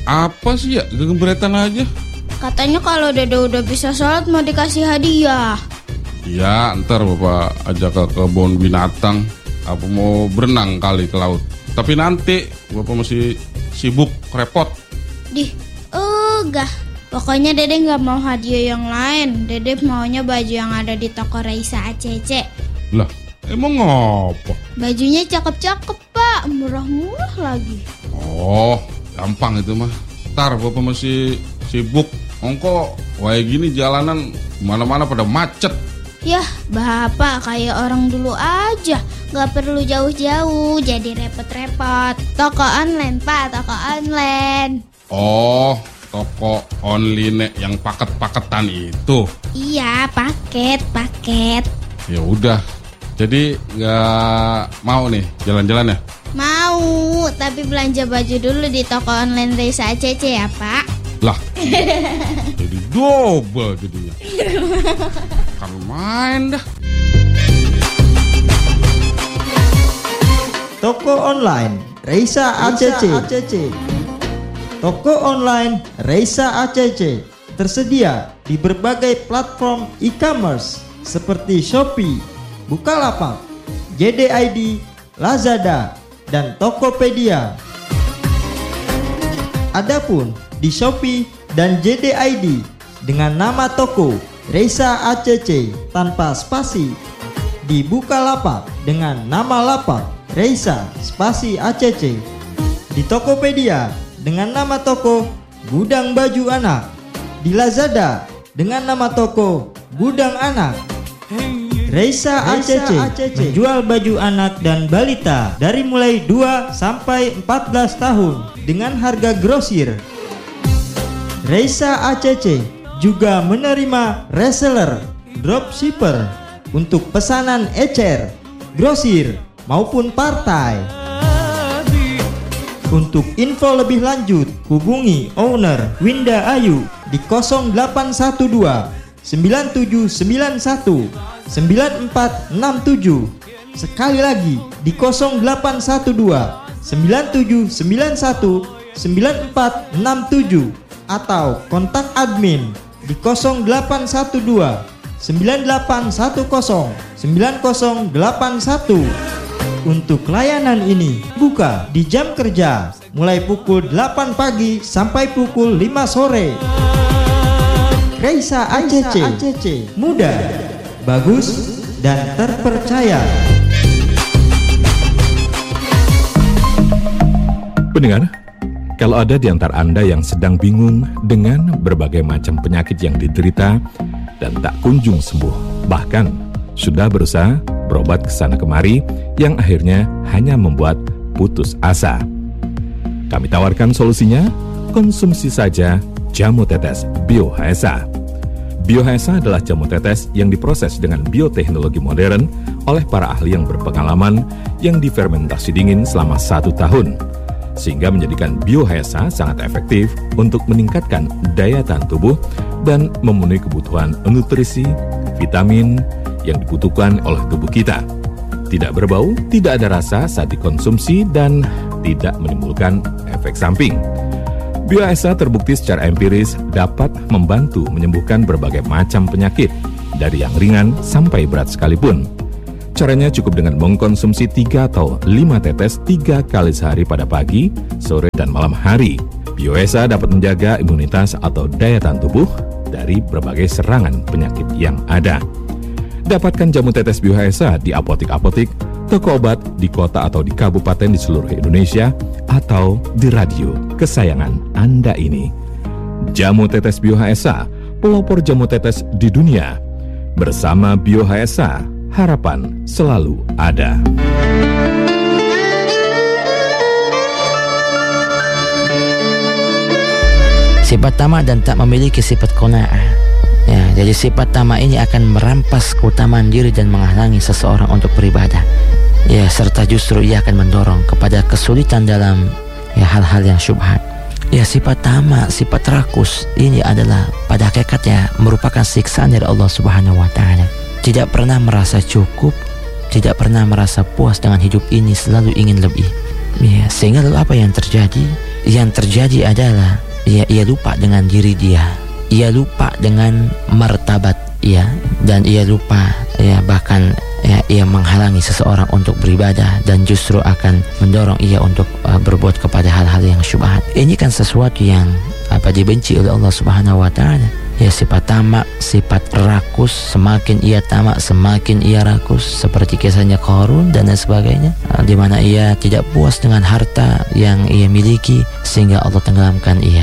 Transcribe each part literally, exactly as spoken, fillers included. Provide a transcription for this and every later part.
Apa sih ya, gegebretan aja. Katanya kalau Dede udah bisa sholat mau dikasih hadiah. Ya, ntar Bapak ajak ke kebun binatang. Apa mau berenang kali ke laut. Tapi nanti Bapak masih sibuk, repot. Dih, enggak. Pokoknya Dede gak mau hadiah yang lain. Dede maunya baju yang ada di toko Raisa A C C. Lah, emang ngapa? Bajunya cakep-cakep Pak, murah-murah lagi. Oh, gampang itu mah. Ntar Bapak masih sibuk. Ongko, kayak gini jalanan mana-mana pada macet. Yah, Bapak kayak orang dulu aja. Gak perlu jauh-jauh, jadi repot-repot. Toko online Pak, toko online. Oh, toko online yang paket-paketan itu. Iya, paket, paket. Ya udah. Jadi nggak mau nih jalan-jalan ya? Mau, tapi belanja baju dulu di toko online Raisa A C C ya Pak. Lah, jadi double jadinya. Kan main dah. Toko online Raisa A C C. Toko online Raisa A C C tersedia di berbagai platform e-commerce seperti Shopee, Bukalapak, J D I D, Lazada, dan Tokopedia. Adapun di Shopee dan J D I D dengan nama toko Raisa A C C tanpa spasi, di Bukalapak dengan nama lapak Raisa spasi A C C, di Tokopedia dengan nama toko Gudang Baju Anak, di Lazada dengan nama toko Gudang Anak. Raisa A C C menjual baju anak dan balita dari mulai dua sampai empat belas tahun dengan harga grosir. Raisa A C C juga menerima reseller, dropshipper untuk pesanan ecer, grosir maupun partai. Untuk info lebih lanjut, hubungi owner Winda Ayu di nol delapan satu dua sembilan tujuh sembilan satu sembilan empat enam tujuh. Sekali lagi di nol delapan satu dua sembilan tujuh sembilan satu sembilan empat enam tujuh atau kontak admin di nol delapan satu dua sembilan delapan satu nol sembilan nol delapan satu. Untuk layanan ini buka di jam kerja mulai pukul delapan pagi sampai pukul lima sore. Raisa A C C, mudah, bagus, dan terpercaya. Pendengar, kalau ada di antara Anda yang sedang bingung dengan berbagai macam penyakit yang diderita dan tak kunjung sembuh, bahkan sudah berusaha berobat ke sana kemari yang akhirnya hanya membuat putus asa. Kami tawarkan solusinya, konsumsi saja jamu tetes Bio H S A. Bio H S A adalah jamu tetes yang diproses dengan bioteknologi modern oleh para ahli yang berpengalaman yang difermentasi dingin selama satu tahun, sehingga menjadikan Bio H S A sangat efektif untuk meningkatkan daya tahan tubuh dan memenuhi kebutuhan nutrisi, vitamin yang dibutuhkan oleh tubuh kita. Tidak berbau, tidak ada rasa saat dikonsumsi, dan tidak menimbulkan efek samping. Bio H S A terbukti secara empiris dapat membantu menyembuhkan berbagai macam penyakit, dari yang ringan sampai berat sekalipun. Caranya cukup dengan mengkonsumsi tiga atau lima tetes tiga kali sehari pada pagi, sore, dan malam hari. Bio H S A dapat menjaga imunitas atau daya tahan tubuh dari berbagai serangan penyakit yang ada. Dapatkan jamu tetes Bio H S A di apotik-apotik, toko obat di kota atau di kabupaten di seluruh Indonesia, atau di radio kesayangan Anda ini. Jamu tetes Bio H S A, pelopor jamu tetes di dunia. Bersama Bio H S A, harapan selalu ada. Sifat tamak dan tak memiliki sifat qanaah. Ya, jadi sifat tamak ini akan merampas keutamaan diri dan menghalangi seseorang untuk beribadah. Ya, serta justru ia akan mendorong kepada kesulitan dalam ya hal-hal yang syubhat. Ya, sifat tamak, sifat rakus ini adalah pada hakikatnya merupakan siksaan dari Allah Subhanahu wa taala. Tidak pernah merasa cukup, tidak pernah merasa puas dengan hidup ini, selalu ingin lebih. Ya, sehingga lalu apa yang terjadi? yang terjadi adalah ya, ia lupa dengan diri dia, ia lupa dengan martabat ia, dan ia lupa ya bahkan ya, ia menghalangi seseorang untuk beribadah dan justru akan mendorong ia untuk uh, berbuat kepada hal-hal yang syubhat. Ini kan sesuatu yang apa dibenci oleh Allah Subhanahu wa taala. Ya, sifat tamak, sifat rakus, semakin ia tamak semakin ia rakus, seperti kisahnya Qarun dan lain sebagainya, di mana ia tidak puas dengan harta yang ia miliki sehingga Allah tenggelamkan ia.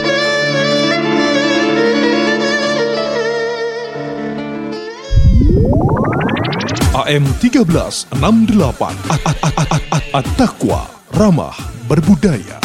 A M tiga belas enam puluh delapan At-Taqwa, ramah berbudaya.